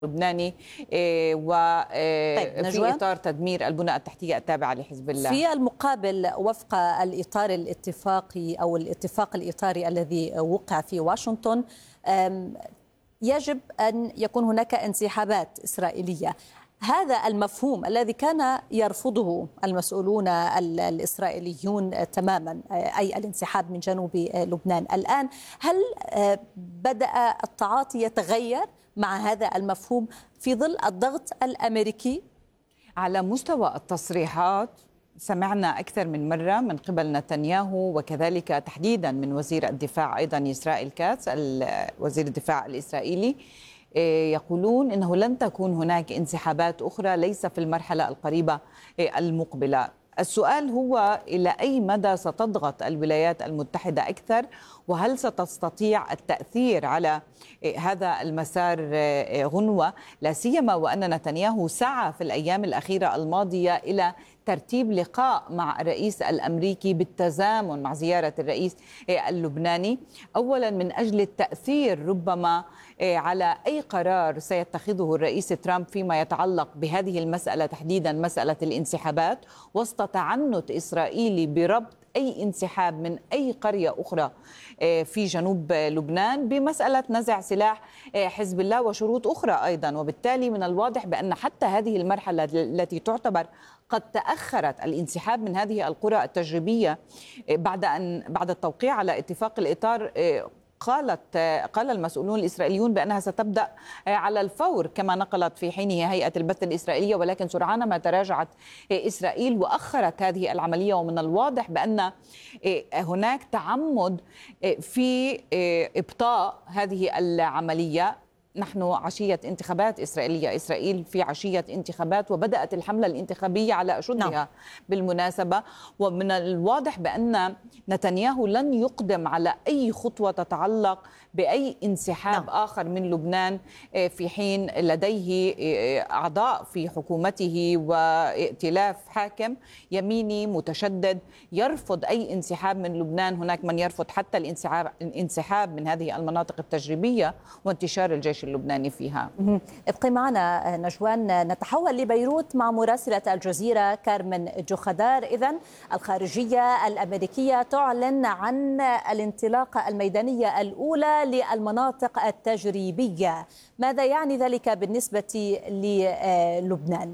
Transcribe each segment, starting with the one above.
اللبناني طيب وفي نجوى، إطار تدمير البنى التحتية التابعة لحزب الله. في المقابل وفق الإطار الاتفاقي أو الاتفاق الإطاري الذي وقع في واشنطن، يجب أن يكون هناك انسحابات إسرائيلية. هذا المفهوم الذي كان يرفضه المسؤولون الإسرائيليون تماما، أي الانسحاب من جنوب لبنان، الآن هل بدأ التعاطي يتغير مع هذا المفهوم في ظل الضغط الأمريكي؟ على مستوى التصريحات سمعنا أكثر من مرة من قبل نتنياهو، وكذلك تحديدا من وزير الدفاع أيضا إسرائيل كاتس وزير الدفاع الإسرائيلي، يقولون إنه لن تكون هناك انسحابات أخرى، ليس في المرحلة القريبة المقبلة. السؤال هو إلى أي مدى ستضغط الولايات المتحدة أكثر، وهل ستستطيع التأثير على هذا المسار غنوة، لا سيما وأن نتنياهو سعى في الأيام الأخيرة الماضية إلى ترتيب لقاء مع الرئيس الأمريكي بالتزامن مع زيارة الرئيس اللبناني، أولا من أجل التأثير ربما على أي قرار سيتخذه الرئيس ترامب فيما يتعلق بهذه المسألة، تحديدا مسألة الانسحابات، وسط تعنت إسرائيلي بربط أي انسحاب من أي قرية أخرى في جنوب لبنان بمسألة نزع سلاح حزب الله وشروط أخرى أيضا. وبالتالي من الواضح بأن حتى هذه المرحلة التي تعتبر قد تأخرت الانسحاب من هذه القرى التجريبية بعد التوقيع على اتفاق الإطار، قال المسؤولون الإسرائيليون بأنها ستبدأ على الفور كما نقلت في حينه هيئة البث الإسرائيلية، ولكن سرعان ما تراجعت إسرائيل وأخرت هذه العملية. ومن الواضح بأن هناك تعمد في إبطاء هذه العملية. نحن عشية انتخابات إسرائيلية، إسرائيل في عشية انتخابات وبدأت الحملة الانتخابية على أشدها بالمناسبة. ومن الواضح بأن نتنياهو لن يقدم على أي خطوة تتعلق بأي انسحاب آخر من لبنان، في حين لديه أعضاء في حكومته وائتلاف حاكم يميني متشدد يرفض أي انسحاب من لبنان. هناك من يرفض حتى الانسحاب من هذه المناطق التجريبية وانتشار الجيش اللبناني فيها. ابقي معنا نجوان، نتحول لبيروت مع مراسلة الجزيرة كارمن جوخدار. إذن الخارجية الأمريكية تعلن عن الانطلاقة الميدانية الأولى للمناطق التجريبية، ماذا يعني ذلك بالنسبة للبنان؟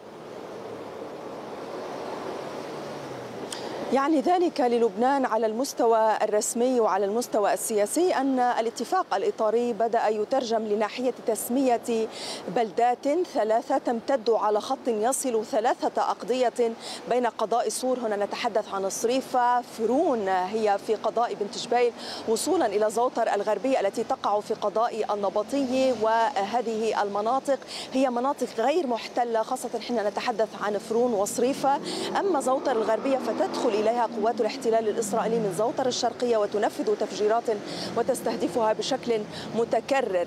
يعني ذلك للبنان على المستوى الرسمي وعلى المستوى السياسي أن الاتفاق الإطاري بدأ يترجم لناحية تسمية بلدات ثلاثة تمتد على خط يصل 3 أقضية بين قضاء صور، هنا نتحدث عن صريفة، فرون هي في قضاء بنت جبيل، وصولا إلى زوطر الغربية التي تقع في قضاء النبطية. وهذه المناطق هي مناطق غير محتلة، خاصة حين نتحدث عن فرون وصريفة. أما زوطر الغربية فتدخل إليها قوات الاحتلال الإسرائيلي من زوطر الشرقية وتنفذ تفجيرات وتستهدفها بشكل متكرر.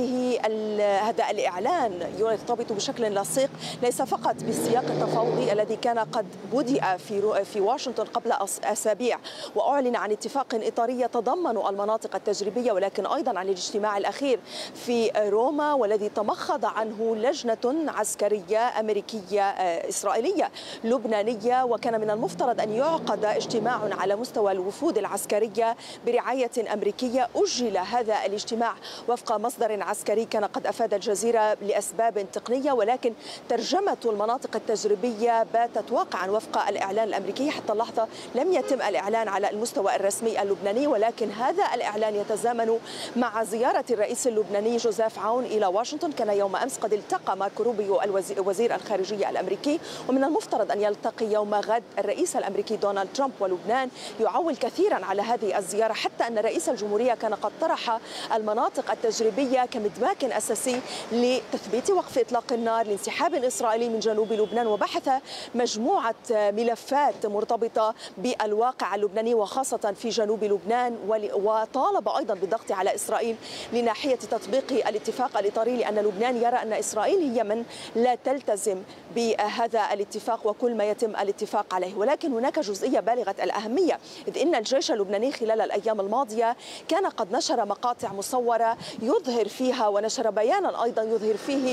هذا الإعلان يرتبط بشكل لصيق ليس فقط بالسياق التفاوضي الذي كان قد بدأ في واشنطن قبل أسابيع وأعلن عن اتفاق إطاري يتضمن المناطق التجريبية، ولكن أيضا عن الاجتماع الأخير في روما والذي تمخض عنه لجنة عسكرية أمريكية إسرائيلية لبنانية. وكان من المفترض أن يعقد اجتماع على مستوى الوفود العسكرية برعاية أمريكية. أجل هذا الاجتماع وفق مصدر عسكري كان قد أفاد الجزيرة لأسباب تقنية، ولكن ترجمة المناطق التجريبية باتت واقعا وفق الإعلان الأمريكي. حتى اللحظة لم يتم الإعلان على المستوى الرسمي اللبناني، ولكن هذا الإعلان يتزامن مع زيارة الرئيس اللبناني جوزيف عون إلى واشنطن. كان يوم أمس قد التقى ماركو روبيو وزير الخارجية الأمريكي، ومن المفترض أن يلتقي يوم غد الرئيس الأمريكي دونالد ترامب. ولبنان يعول كثيرا على هذه الزيارة، حتى أن رئيس الجمهورية كان قد طرح المناطق التجريبية كمدماج أساسي لتثبيت وقف إطلاق النار، لانسحاب الإسرائيلي من جنوب لبنان، وبحث مجموعة ملفات مرتبطة بالواقع اللبناني وخاصة في جنوب لبنان. وطالب أيضا بالضغط على إسرائيل لناحية تطبيق الاتفاق الإطاري، لأن لبنان يرى أن إسرائيل هي من لا تلتزم بهذا الاتفاق وكل ما يتم الاتفاق عليه. ولكن هناك جزئية بالغة الأهمية، إذ إن الجيش اللبناني خلال الأيام الماضية كان قد نشر مقاطع مصورة يظهر فيها ونشر بيانا أيضا يظهر فيه